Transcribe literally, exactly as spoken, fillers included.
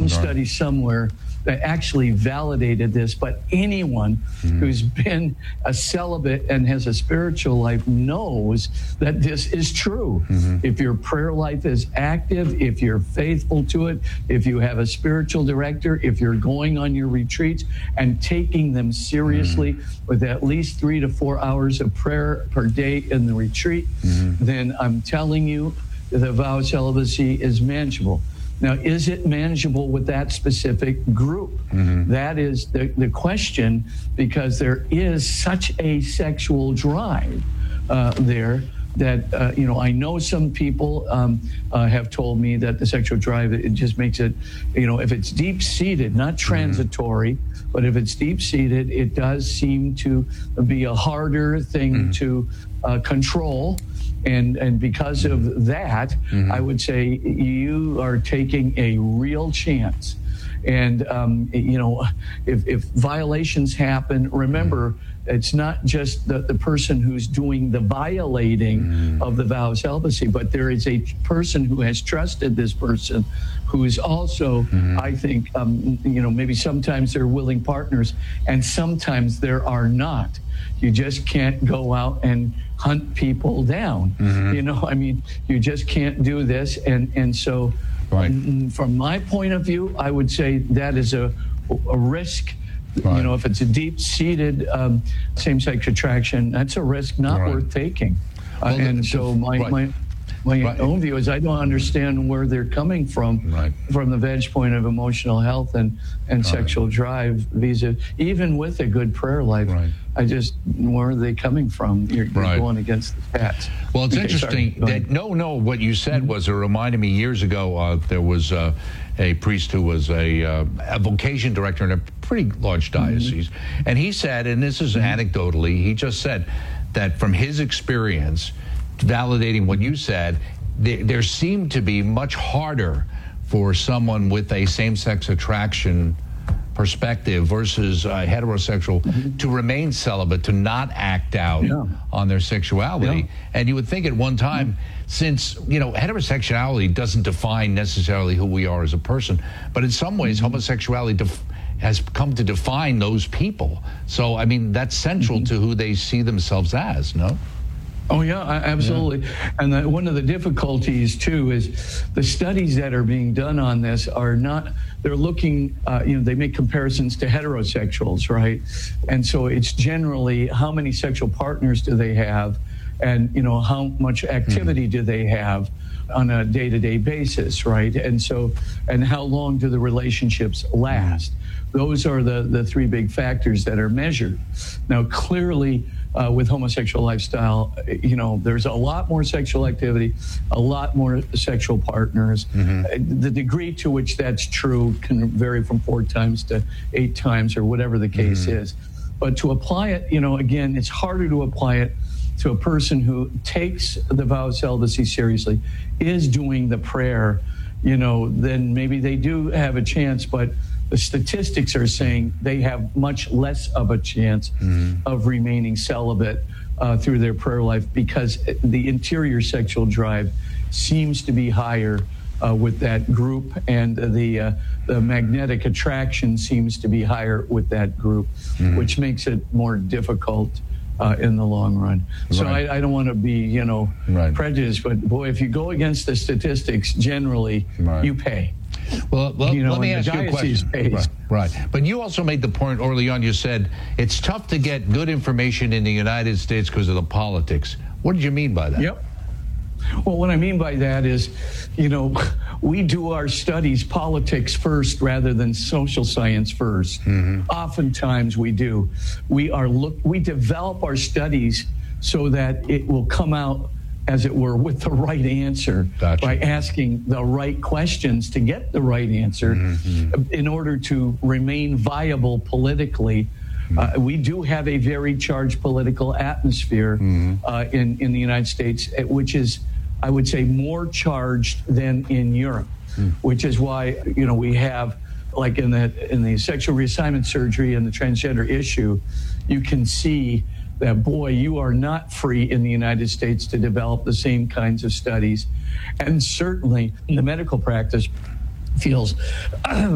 some study somewhere that actually validated this, but anyone mm-hmm. who's been a celibate and has a spiritual life knows that this is true. Mm-hmm. If your prayer life is active, if you're faithful to it, if you have a spiritual director, if you're going on your retreats and taking them seriously mm-hmm. with at least three to four hours of prayer per day in the retreat, mm-hmm. then I'm telling you, the vow of celibacy is manageable. Now, is it manageable with that specific group? Mm-hmm. That is the, the question, because there is such a sexual drive uh, there that, uh, you know, I know some people um, uh, have told me that the sexual drive, it just makes it, you know, if it's deep-seated, not transitory, mm-hmm. but if it's deep-seated, it does seem to be a harder thing mm-hmm. to uh, control. And and because of that, mm-hmm. I would say you are taking a real chance. And, um, you know, if, if violations happen, remember, mm-hmm. it's not just the, the person who's doing the violating mm-hmm. of the vow of celibacy, but there is a person who has trusted this person who is also, mm-hmm. I think, um, you know, maybe sometimes they're willing partners and sometimes there are not. You just can't go out and hunt people down. Mm-hmm. You know, I mean, you just can't do this. And, and so right. um, from my point of view, I would say that is a, a risk. Right. You know, if it's a deep-seated um, same-sex attraction, that's a risk not right. worth taking. Well, uh, and so my, right. my, my right. own view is I don't understand where they're coming from, right. from the vantage point of emotional health and, and right. sexual drive, vis-a-vis, even with a good prayer life. Right. I just, where are they coming from? You're, you're right. going against the facts. Well, it's okay, interesting sorry, that, no, no, what you said mm-hmm. was, it reminded me years ago, uh, there was uh, a priest who was a, uh, a vocation director in a pretty large diocese. Mm-hmm. And he said, and this is mm-hmm. anecdotally, he just said that from his experience, validating what you said, th- there seemed to be much harder for someone with a same-sex attraction perspective versus uh, heterosexual mm-hmm. to remain celibate, to not act out yeah. on their sexuality. Yeah. And you would think at one time, mm-hmm. since, you know, heterosexuality doesn't define necessarily who we are as a person, but in some ways, mm-hmm. homosexuality def- has come to define those people. So, I mean, that's central mm-hmm. to who they see themselves as, no? Oh, yeah, absolutely. Yeah. And the, one of the difficulties, too, is the studies that are being done on this are not, they're looking, uh, you know, they make comparisons to heterosexuals, right? And so it's generally how many sexual partners do they have and, you know, how much activity mm-hmm. do they have on a day-to-day basis, right? And so, and how long do the relationships last? Mm-hmm. Those are the, the three big factors that are measured. Now, clearly, Uh, with homosexual lifestyle, you know, there's a lot more sexual activity, a lot more sexual partners. Mm-hmm. Uh, the degree to which that's true can vary from four times to eight times or whatever the case mm-hmm. is. But to apply it, you know, again, it's harder to apply it to a person who takes the vow of celibacy seriously, is doing the prayer, you know, then maybe they do have a chance, but the statistics are saying they have much less of a chance mm-hmm. of remaining celibate uh, through their prayer life because the interior sexual drive seems to be higher uh, with that group, and the uh, the magnetic attraction seems to be higher with that group, mm-hmm. which makes it more difficult uh, in the long run. So right. I, I don't want to be, you know, right. prejudiced, but boy, if you go against the statistics, generally right. you pay. Well, well you know, let me ask you a question. Right, right. But you also made the point early on, you said it's tough to get good information in the United States because of the politics. What did you mean by that? Yep. Well, what I mean by that is, you know, we do our studies politics first rather than social science first. Mm-hmm. Oftentimes we do. We are look. We develop our studies so that it will come out, as it were, with the right answer gotcha. By asking the right questions to get the right answer mm-hmm. in order to remain viable politically. Mm-hmm. Uh, we do have a very charged political atmosphere mm-hmm. uh, in, in the United States, which is, I would say, more charged than in Europe, mm-hmm. which is why, you know, we have, like in the, in the sexual reassignment surgery and the transgender issue, you can see that, boy, you are not free in the United States to develop the same kinds of studies. And certainly the medical practice feels